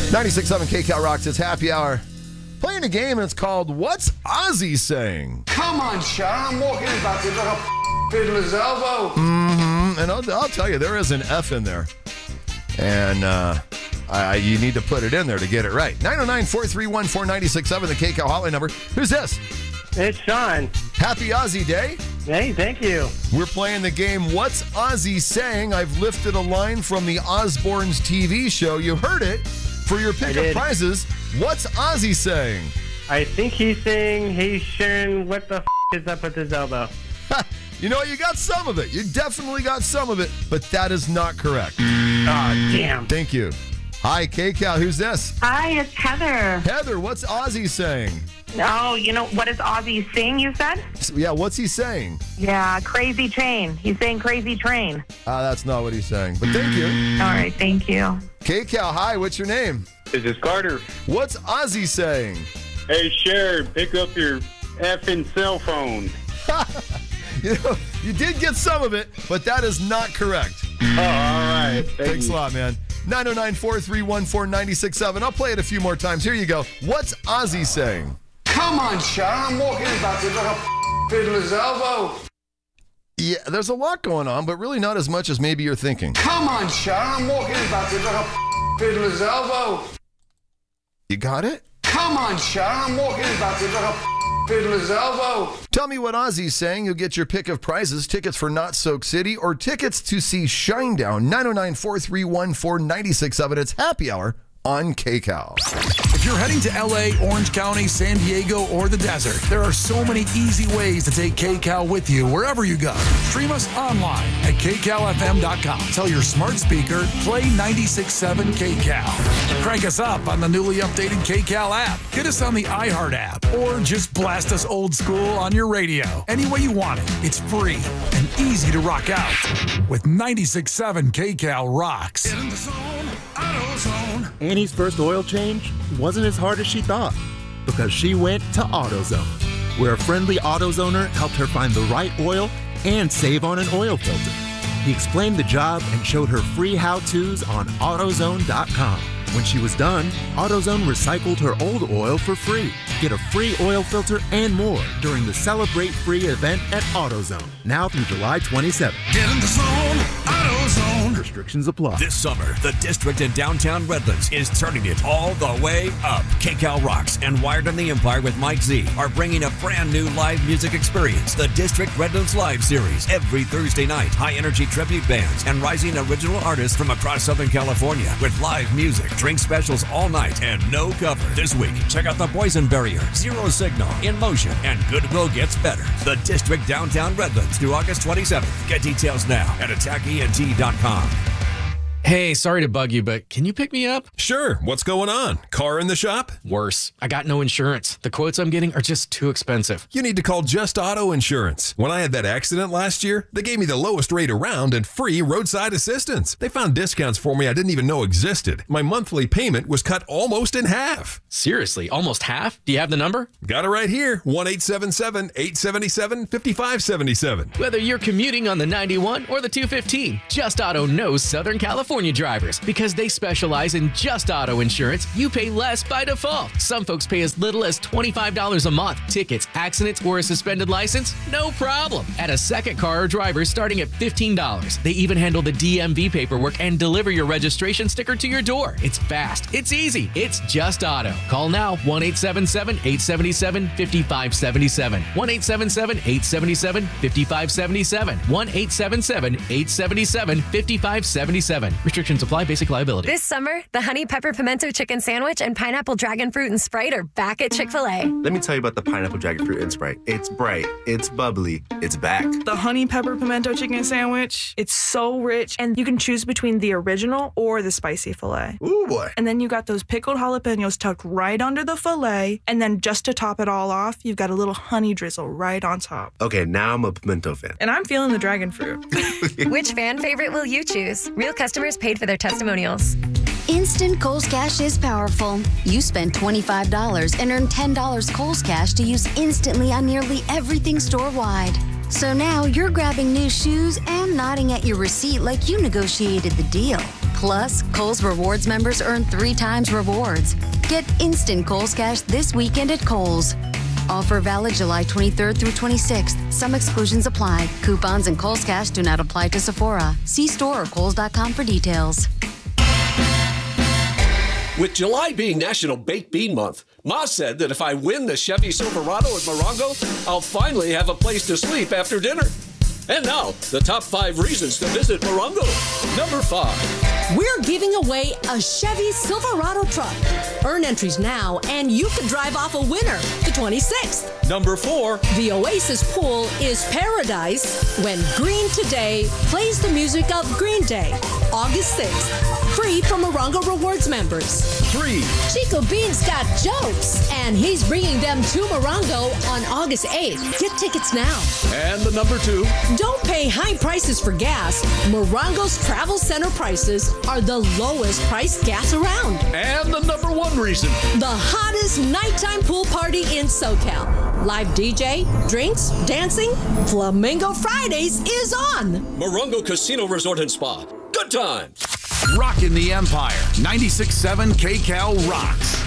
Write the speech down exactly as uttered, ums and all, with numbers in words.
ninety-six point seven K Cal Rocks, it's happy hour. Playing a game, and it's called What's Ozzy Saying? Come on, Sharon, I'm walking about to like a fiddler's elbow. Mm-hmm. And I'll, I'll tell you, there is an F in there. And uh, I, you need to put it in there to get it right. nine oh nine, four three one, four nine six seven, the K Cal hotline number. Who's this? It's Sean. Happy Ozzy Day. Hey, thank you. We're playing the game What's Ozzy Saying? I've lifted a line from the Osbournes T V show. You heard it. For your pick of prizes, what's Ozzy saying? I think he's saying, hey, Sharon, what the f*** is up with his elbow? You know, you got some of it. You definitely got some of it, but that is not correct. Ah, oh, damn. Thank you. Hi, K Cal. Who's this? Hi, it's Heather. Heather, what's Ozzy saying? Oh, you know, what is Ozzy saying, you said? Yeah, what's he saying? Yeah, crazy train. He's saying crazy train. Ah, uh, that's not what he's saying, but thank you. All right, thank you. K Cal, hi, what's your name? This is Carter. What's Ozzy saying? Hey, Sharon, pick up your effing cell phone. You know, you did get some of it, but that is not correct. Oh, all right. Thank Thanks you. a lot, man. nine oh nine, four three one, four nine six seven. I'll play it a few more times. Here you go. What's Ozzy saying? Come on, Sharon, I'm walking about to like a fiddler's elbow. Yeah, there's a lot going on, but really not as much as maybe you're thinking. Come on, Sharon, I'm walking about to like a fiddler's elbow. You got it? Come on, Sharon, I'm walking about to like a fiddler's elbow. Tell me what Ozzy's saying. You'll get your pick of prizes, tickets for Not Soak City, or tickets to see Shinedown. nine oh nine, four three one, four nine six seven. It's happy hour on K Cal. If you're heading to L A, Orange County, San Diego, or the desert, there are so many easy ways to take K Cal with you wherever you go. Stream us online at K Cal F M dot com. Tell your smart speaker, play ninety-six point seven K Cal. Crank us up on the newly updated K Cal app. Get us on the iHeart app, or just blast us old school on your radio. Any way you want it, it's free and easy to rock out. With ninety-six point seven K Cal rocks. Get in the zone, AutoZone. Annie's first oil change wasn't as hard as she thought because she went to AutoZone, where a friendly AutoZoner helped her find the right oil and save on an oil filter. He explained the job and showed her free how-tos on AutoZone dot com. When she was done, AutoZone recycled her old oil for free. Get a free oil filter and more during the Celebrate Free event at AutoZone, now through July twenty-seventh. Get in the zone, AutoZone. Restrictions apply. This summer, the District in downtown Redlands is turning it all the way up. K Cal Rocks and Wired on the Empire with Mike Z are bringing a brand new live music experience, the District Redlands Live Series, every Thursday night. High-energy tribute bands and rising original artists from across Southern California with live music, drink specials all night, and no cover. This week, check out the Boysenberry, Zero Signal, In Motion, and Goodwill Gets Better. The District downtown Redlands through August twenty-seventh. Get details now at attack E N T dot com. Hey, sorry to bug you, but can you pick me up? Sure. What's going on? Car in the shop? Worse. I got no insurance. The quotes I'm getting are just too expensive. You need to call Just Auto Insurance. When I had that accident last year, they gave me the lowest rate around and free roadside assistance. They found discounts for me I didn't even know existed. My monthly payment was cut almost in half. Seriously? Almost half? Do you have the number? Got it right here. one eight seven seven, eight seven seven, five five seven seven. Whether you're commuting on the ninety-one or the two fifteen, Just Auto knows Southern California drivers. Because they specialize in just auto insurance, you pay less by default. Some folks pay as little as twenty-five dollars a month. Tickets, accidents, or a suspended license? No problem. Add a second car or driver starting at fifteen dollars. They even handle the D M V paperwork and deliver your registration sticker to your door. It's fast. It's easy. It's Just Auto. Call now, one eight seven seven, eight seven seven, five five seven seven. one eight seven seven, eight seven seven, five five seven seven. one eight seven seven, eight seven seven, five five seven seven. Restrictions apply. Basic liability. This summer, the Honey Pepper Pimento Chicken Sandwich and Pineapple Dragon Fruit and Sprite are back at Chick-fil-A. Let me tell you about the Pineapple Dragon Fruit and Sprite. It's bright, it's bubbly, it's back. The Honey Pepper Pimento Chicken Sandwich, it's so rich, and you can choose between the original or the spicy filet. Ooh, boy. And then you got those pickled jalapenos tucked right under the filet, and then just to top it all off, you've got a little honey drizzle right on top. Okay, now I'm a pimento fan. And I'm feeling the dragon fruit. Which fan favorite will you choose? Real customers paid for their testimonials. Instant Kohl's Cash is powerful. You spend twenty-five dollars and earn ten dollars Kohl's Cash to use instantly on nearly everything store-wide. So now you're grabbing new shoes and nodding at your receipt like you negotiated the deal. Plus, Kohl's Rewards members earn three times rewards. Get instant Kohl's Cash this weekend at Kohl's. Offer valid July twenty-third through twenty-sixth. Some exclusions apply. Coupons and Kohl's Cash do not apply to Sephora. See store or kohls dot com for details. With July being National Baked Bean Month, Ma said that if I win the Chevy Silverado at Morongo, I'll finally have a place to sleep after dinner. And now, the top five reasons to visit Morongo. Number five. We're giving away a Chevy Silverado truck. Earn entries now, and you could drive off a winner the twenty-sixth. Number four. The Oasis Pool is paradise when Green Today plays the music of Green Day, August sixth. Free from Morongo Rewards members. Three. Chico Bean's got jokes, and he's bringing them to Morongo on August eighth. Get tickets now. And the number two. Don't pay high prices for gas. Morongo's Travel Center prices are the lowest priced gas around. And the number one reason. The hottest nighttime pool party in SoCal. Live D J, drinks, dancing, Flamingo Fridays is on. Morongo Casino Resort and Spa. Good time. Rockin' the Empire. ninety-six point seven K Cal rocks.